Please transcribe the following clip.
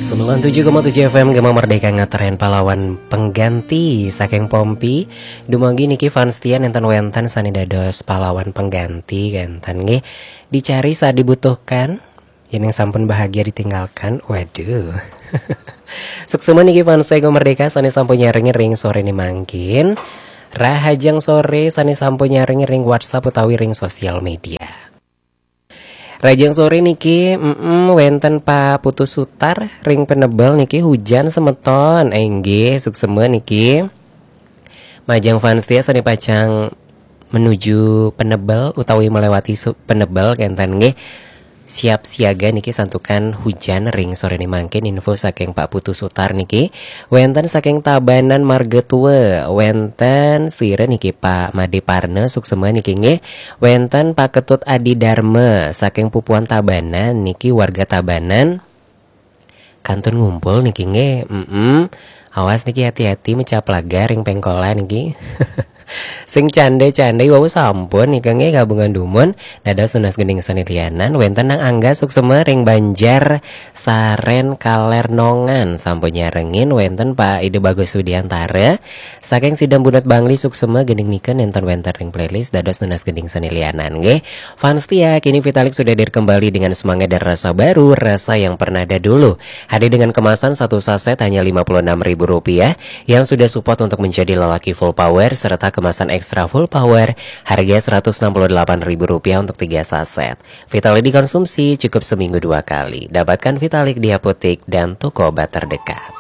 97,7 FM Gema Merdeka ngateren pahlawan pengganti saking Pompi dumagi niki Vanstian enten wenten sani dados pahlawan pengganti enten nggih dicari saat dibutuhkan yang sampun bahagia ditinggalkan. Waduh. Suksema niki Vanstian Gema Merdeka sani sampun nyaring-ring sore ni mangkin rahajang sore sani sampun nyaring-ring WhatsApp utawi ring sosial media. Rajang sore niki wenten Pak Putus Sutar ring penebel niki hujan semeton enggih suksema niki majang Vanstia sani pacang menuju penebel utawi melewati penebel kenten nggih siap siaga niki santukan hujan ring sore ni mangkin info saking Pak Putus Sutar niki wenten saking Tabanan Marga Tua wenten sire niki Pak Made Parne suksema niki nggih wenten Pak Ketut Adi Dharma saking Pupuan Tabanan niki warga Tabanan kantun ngumpul niki nggih awas niki hati-hati mecap laga ring pengkolan niki sing cande-cande wau sampun nika nggih gabungan dumun dados tunas gening sanilianan wenten nang Angga suksema ring Banjar Saren Kalernongan sampun nyarengin wenten Pak Ide Bagus Sudiantara saking Sidam Bunut Bangli suksema gening nikeun enten wenten ring playlist dados tunas gening sanilianan nggih Vanstia kini Vitalik sudah hadir kembali dengan semangat dan rasa baru rasa yang pernah ada dulu hadir dengan kemasan satu saset hanya Rp56.000 yang sudah support untuk menjadi lelaki full power serta kemasan ekstra full power harga Rp168.000 untuk 3 saset. Vitalik dikonsumsi cukup seminggu 2 kali. Dapatkan Vitalik di apotek dan toko obat terdekat.